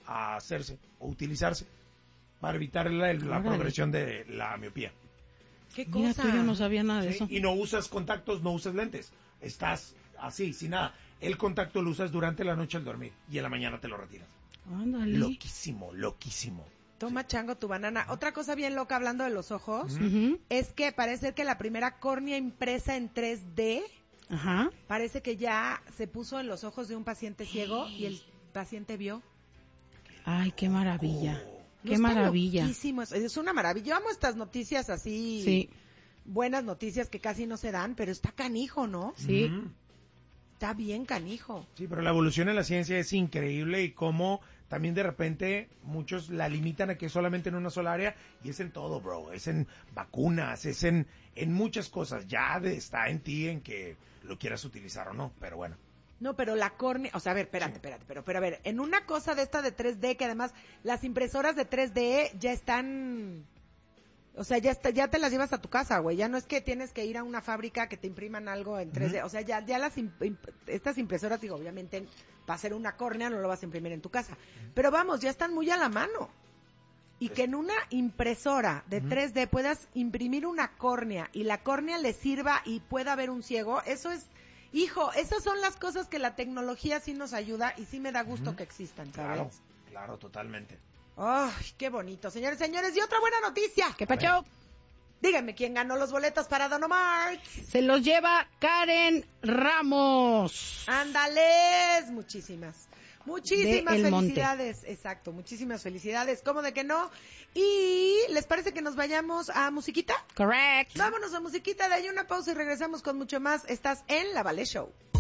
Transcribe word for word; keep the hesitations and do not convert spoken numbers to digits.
a hacerse o utilizarse para evitar la, la progresión de la miopía. ¿Qué cosa? Mira, tú yo no sabía nada de ¿Sí? eso. Y no usas contactos, no usas lentes. Estás así, sin nada. El contacto lo usas durante la noche al dormir y en la mañana te lo retiras. Ándale. Loquísimo, loquísimo. Toma, chango, tu banana. Otra cosa bien loca hablando de los ojos, Uh-huh. es que parece que la primera córnea impresa en tres D, Ajá. parece que ya se puso en los ojos de un paciente ciego y el paciente vio. Ay, qué maravilla. Oh. Qué No, está maravilla. loquísimo, Es, es una maravilla. Yo amo estas noticias así, Sí, buenas noticias que casi no se dan, pero está canijo, ¿no? sí. Ujú. Está bien canijo. Sí, pero la evolución en la ciencia es increíble y cómo también de repente muchos la limitan a que es solamente en una sola área y es en todo, bro. Es en vacunas, es en, en muchas cosas. Ya de- está en ti en que lo quieras utilizar o no, pero bueno. No, pero la córnea, o sea, a ver, espérate, espérate, pero, pero a ver, en una cosa de esta de tres D, que además las impresoras de tres D ya están, o sea, ya está, ya te las llevas a tu casa, güey, ya no es que tienes que ir a una fábrica que te impriman algo en tres D, Ujú. o sea, ya, ya las, imp- imp- estas impresoras, digo, obviamente, para hacer una córnea no lo vas a imprimir en tu casa, pero vamos, ya están muy a la mano. Y que en una impresora de Ujú. tres D puedas imprimir una córnea y la córnea le sirva y pueda ver un ciego, eso es, hijo, esas son las cosas que la tecnología sí nos ayuda y sí me da gusto que existan, Claro, ¿sabes? claro, totalmente. Ay, qué bonito, señores, señores. Y otra buena noticia. ¿Qué pacho? Díganme quién ganó los boletos para Don Omar. Se los lleva Karen Ramos. Ándales, muchísimas. Muchísimas De El Monte. felicidades, exacto, muchísimas felicidades, ¿cómo de que no? Y ¿les parece que nos vayamos a musiquita? Correct. Vámonos a musiquita, de ahí una pausa y regresamos con mucho más. Estás en La Ballet Show.